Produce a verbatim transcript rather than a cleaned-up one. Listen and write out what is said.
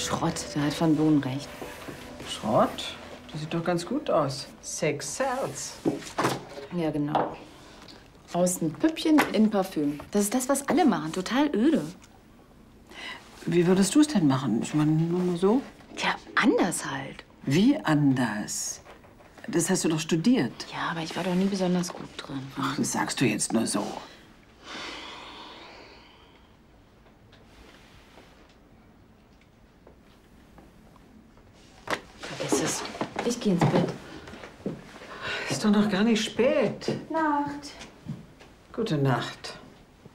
Schrott. Da hat Van Boon recht. Schrott? Das sieht doch ganz gut aus. Sex sells. Ja, genau. Außen Püppchen, innen Parfüm. Das ist das, was alle machen. Total öde. Wie würdest du es denn machen? Ich meine, nur mal so. Ja, anders halt. Wie anders? Das hast du doch studiert. Ja, aber ich war doch nie besonders gut drin. Ach, das sagst du jetzt nur so. Vergiss es. Ich gehe ins Bett. Ist doch noch gar nicht spät. Nacht. Gute Nacht.